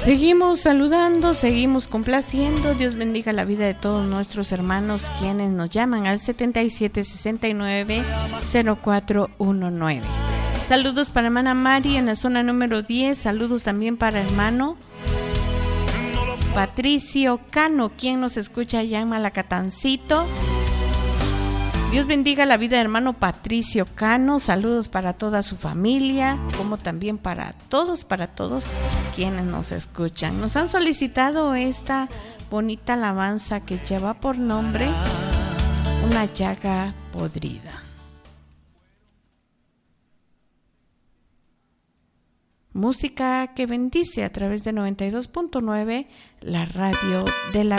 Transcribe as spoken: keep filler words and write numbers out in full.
Seguimos saludando, seguimos complaciendo. Dios bendiga la vida de todos nuestros hermanos quienes nos llaman al setenta y siete sesenta y nueve cero cuatro diecinueve. Saludos para hermana Mari en la zona número diez. Saludos también para hermano Patricio Cano, quien nos escucha allá en Malacatancito. Dios bendiga la vida de hermano Patricio Cano. Saludos para toda su familia, como también para todos, para todos quienes nos escuchan. Nos han solicitado esta bonita alabanza que lleva por nombre Una llaga podrida. Música que bendice a través de noventa y dos punto nueve, la radio de la